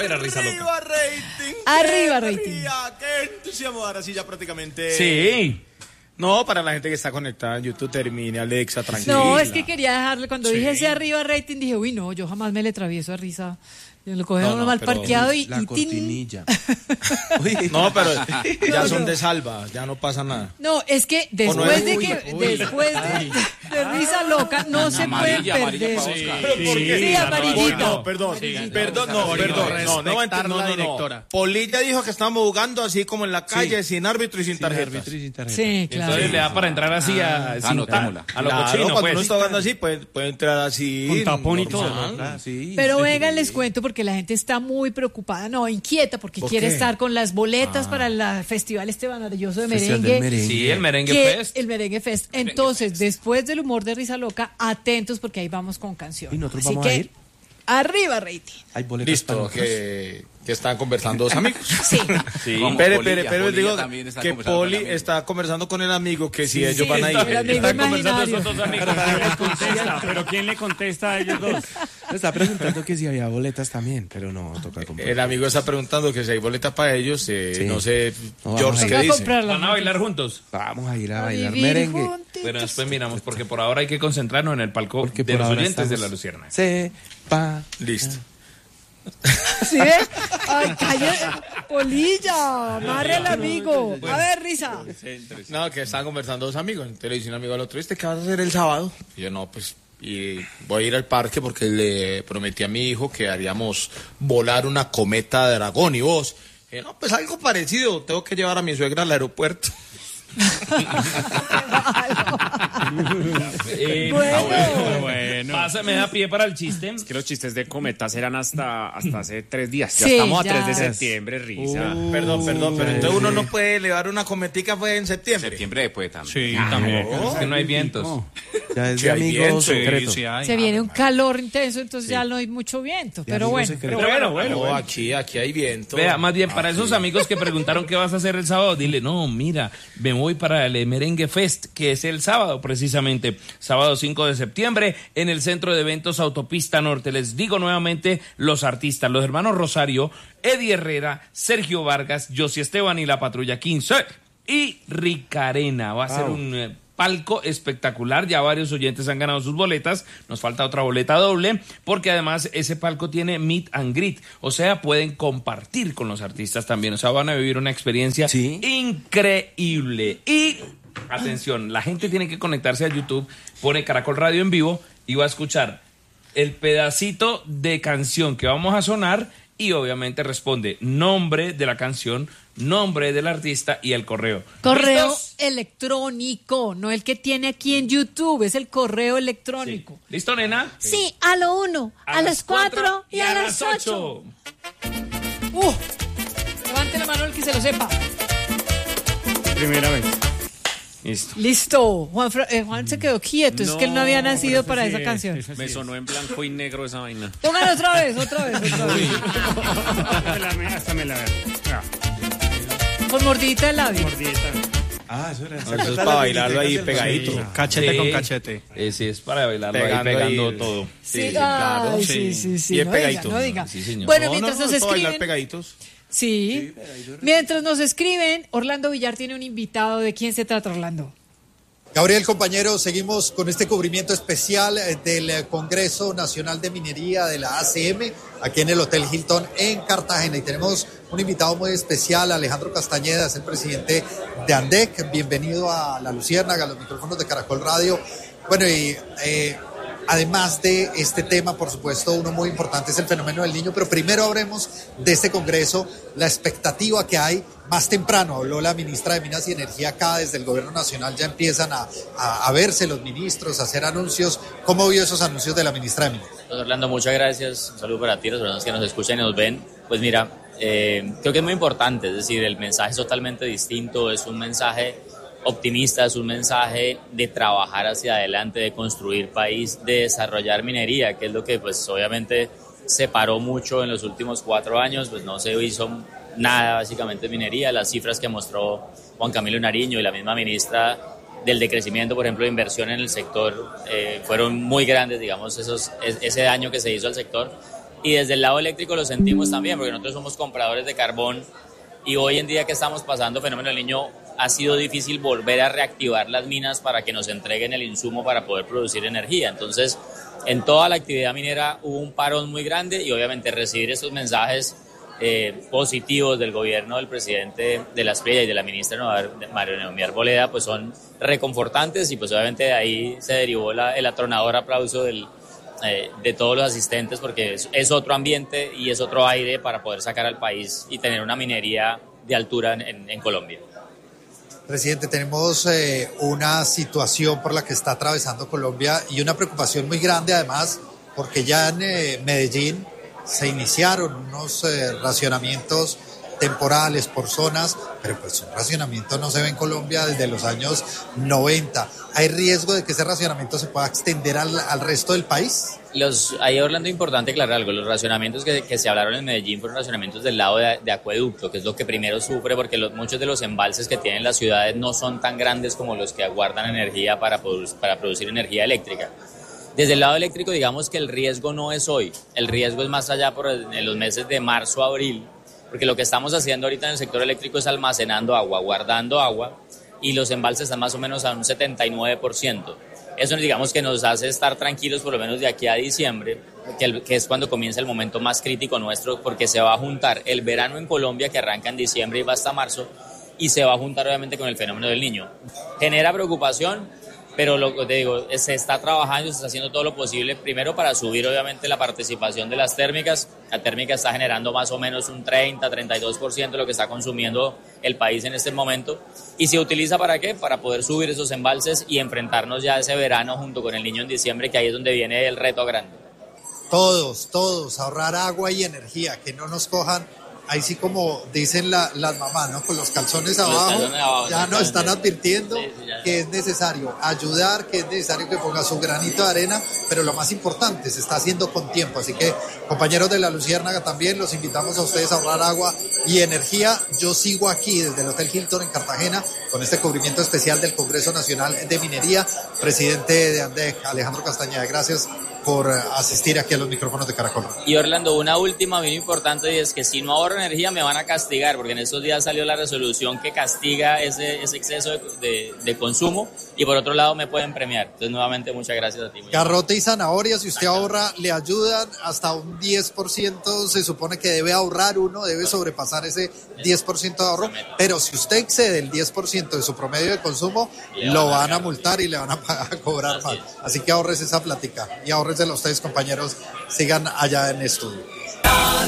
ver a Risa Loca. ¡Arriba rating! Arriba rating. ¡Qué entusiasmo! Ahora sí ya prácticamente... Sí. No, para la gente que está conectada en YouTube, termine, Alexa, tranquila. No, es que quería dejarle, cuando dije ese arriba rating, dije, uy, no, yo jamás me le travieso a Risa. Yo lo cogí uno mal parqueado y... La cortinilla. No, pero ya son de salva, ya no pasa nada. No, es que después de Risa Loca no se pueden perder. Sí, amarillito. Perdón, no. Polilla dijo que estábamos jugando así como en la calle, sin árbitro y sin tarjeta. Sí, claro. Entonces le da para entrar así a lo Claro, cochino, cuando pues. uno está jugando así, puede entrar así. Con tapón y normal. todo. Pero vengan, les cuento porque la gente está muy preocupada, no, inquieta, porque ¿Por quiere qué? estar con las boletas para el Festival maravilloso de Festival merengue. del merengue. Sí, el Merengue que- Fest. El Merengue Fest. Entonces, después del humor de Risa Loca, atentos porque ahí vamos con canciones. ¿Y nosotros Así vamos a que, ir? arriba rating. Hay boletas Listo, para que están conversando dos amigos. Sí. Sí. Como Pero Polilla digo también está que conversando con el Poli amigo. está conversando con el amigo que si ellos van a ir. el amigo Están conversando imaginario. esos dos amigos. Pero ¿quién le contesta a ellos dos? Me está preguntando que si había boletas también, pero no, toca comprar. El amigo está preguntando que si hay boletas para ellos, Sí. no sé, No, George, vamos ¿qué Toca dice? comprarla. Van a bailar juntos. Vamos a ir a A bailar vivir merengue. juntitos. Pero después miramos, porque por ahora hay que concentrarnos en el palco Porque de por los ahora oyentes de estamos- La Lucierna. Sepa. Listo. ¿Sí ve? Ay, cállate, Polilla, amarre al amigo. A ver, Risa. No, que estaban conversando dos amigos. Entonces le dice un amigo al otro, ¿viste qué vas a hacer el sábado? Y yo, no, pues, y voy a ir al parque porque le prometí a mi hijo que haríamos volar una cometa de dragón. Y vos, no, pues algo parecido, tengo que llevar a mi suegra al aeropuerto. Bueno. Pásame a pie para el chiste. Que los chistes de cometas eran hasta hace 3 días. Ya Sí, estamos a ya. 3 de septiembre, Risa. Perdón, pero entonces uno no puede elevar una cometica fue en septiembre. Septiembre después también. Sí, también. Es que no hay vientos. Ya es Sí de hay amigo viento, secreto. Se viene un calor intenso, entonces ya no hay mucho viento. Pero amigo bueno. secreto. Pero bueno. No, aquí hay viento. Vea, más bien, para esos amigos que preguntaron qué vas a hacer el sábado, dile, no, mira, me voy para el Merengue Fest, que es el sábado precisamente, sábado 5 de septiembre, en el Centro de Eventos Autopista Norte. Les digo nuevamente los artistas, los hermanos Rosario, Eddie Herrera, Sergio Vargas, Josie Esteban y la Patrulla 15, y Ricarena. Va a ser un palco espectacular, ya varios oyentes han ganado sus boletas, nos falta otra boleta doble, porque además ese palco tiene meet and greet, o sea, pueden compartir con los artistas también, o sea, van a vivir una experiencia Sí. increíble. Y atención, la gente tiene que conectarse a YouTube, pone Caracol Radio en vivo y va a escuchar el pedacito de canción que vamos a sonar y obviamente responde nombre de la canción, nombre del artista y el correo. Correo ¿Listos? electrónico, no el que tiene aquí en YouTube, es el correo electrónico. ¿Listo, nena? Sí, a lo 1, a las 4 y a las 8. 8. Levante la mano el que se lo sepa. Primera vez. Listo. Listo. Juan se quedó quieto, es que él no había nacido pero para ese esa sí canción. es, ese sí es. sonó en blanco y negro esa vaina. Pónganlo otra vez. Hasta me la veo. Ah, Con mordidita de labio. mordidita. Ah, eso era. Eso es para bailarlo ahí pegadito. Cachete Sí. con cachete. Sí, es para bailarlo Pegando ahí, pegando ahí. todo. Sí, claro, ay, sí. sí. Bien No pegadito. diga, no diga. Sí, señor. Bueno, No, mientras no, nos es para bailar escriben. pegaditos. Sí. Mientras nos escriben, Orlando Villar tiene un invitado. ¿De quién se trata, Orlando? Gabriel, compañero, seguimos con este cubrimiento especial del Congreso Nacional de Minería de la ACM, aquí en el Hotel Hilton en Cartagena. Y tenemos un invitado muy especial, Alejandro Castañeda, es el presidente de ANDEC. Bienvenido a La Luciérnaga, a los micrófonos de Caracol Radio. Bueno, y además de este tema, por supuesto, uno muy importante es el fenómeno del niño, pero primero hablemos de este Congreso, la expectativa que hay. Más temprano habló la ministra de Minas y Energía acá, desde el Gobierno Nacional ya empiezan a verse los ministros, a hacer anuncios. ¿Cómo vio esos anuncios de la ministra de Minas? Pues Orlando, muchas gracias. Un saludo para ti, las personas que nos escuchan y nos ven. Pues mira, creo que es muy importante, es decir, el mensaje es totalmente distinto, es un mensaje optimista, es un mensaje de trabajar hacia adelante, de construir país, de desarrollar minería, que es lo que pues obviamente se paró mucho en los últimos 4 años, pues no se hizo nada básicamente minería. Las cifras que mostró Juan Camilo Nariño y la misma ministra del decrecimiento, por ejemplo, de inversión en el sector, fueron muy grandes, digamos, ese daño que se hizo al sector. Y desde el lado eléctrico lo sentimos también, porque nosotros somos compradores de carbón y hoy en día que estamos pasando fenómeno del Niño, ha sido difícil volver a reactivar las minas para que nos entreguen el insumo para poder producir energía. Entonces, en toda la actividad minera hubo un parón muy grande y obviamente recibir esos mensajes positivos del gobierno del presidente de la SPEA y de la ministra María Noemí Arboleda pues son reconfortantes y pues obviamente de ahí se derivó el atronador aplauso de todos los asistentes porque es otro ambiente y es otro aire para poder sacar al país y tener una minería de altura en Colombia. Presidente, tenemos una situación por la que está atravesando Colombia y una preocupación muy grande además porque ya en Medellín se iniciaron unos racionamientos temporales por zonas, pero pues un racionamiento no se ve en Colombia desde los años 90. ¿Hay riesgo de que ese racionamiento se pueda extender al resto del país? Ahí, Orlando, importante aclarar algo. Los racionamientos que se hablaron en Medellín fueron racionamientos del lado de acueducto, que es lo que primero sufre porque muchos de los embalses que tienen las ciudades no son tan grandes como los que aguardan energía para producir energía eléctrica. Desde el lado eléctrico, digamos que el riesgo no es hoy, el riesgo es más allá en los meses de marzo a abril, porque lo que estamos haciendo ahorita en el sector eléctrico es almacenando agua, guardando agua, y los embalses están más o menos a un 79%. Eso digamos que nos hace estar tranquilos por lo menos de aquí a diciembre, que es cuando comienza el momento más crítico nuestro, porque se va a juntar el verano en Colombia, que arranca en diciembre y va hasta marzo, y se va a juntar obviamente con el fenómeno del Niño. Genera preocupación, pero lo que te digo, se está trabajando, se está haciendo todo lo posible, primero para subir obviamente la participación de las térmicas. La térmica está generando más o menos un 30-32% de lo que está consumiendo el país en este momento. ¿Y se utiliza para qué? Para poder subir esos embalses y enfrentarnos ya a ese verano junto con el Niño en diciembre, que ahí es donde viene el reto grande. Todos, ahorrar agua y energía, que no nos cojan. Ahí sí como dicen las mamás, ¿no? Con los calzones abajo, ya nos están advirtiendo que es necesario ayudar, que es necesario que ponga su granito de arena, pero lo más importante, se está haciendo con tiempo. Así que, compañeros de La Luciérnaga también, los invitamos a ustedes a ahorrar agua y energía. Yo sigo aquí desde el Hotel Hilton en Cartagena con este cubrimiento especial del Congreso Nacional de Minería. Presidente de ANDEC, Alejandro Castañeda, gracias por asistir aquí a los micrófonos de Caracol. Y Orlando, una última bien importante y es que si no ahorro energía me van a castigar, porque en estos días salió la resolución que castiga ese exceso de consumo y por otro lado me pueden premiar. Entonces nuevamente muchas gracias a ti. Garrote y zanahoria, si usted ahorra, le ayudan hasta un 10%, se supone que debe ahorrar uno, debe sobrepasar ese 10% de ahorro, pero si usted excede el 10% de su promedio de consumo, lo van a multar y le van a cobrar más. Así que ahorres esa plática y ahorres a ustedes, compañeros, sigan allá en estudio.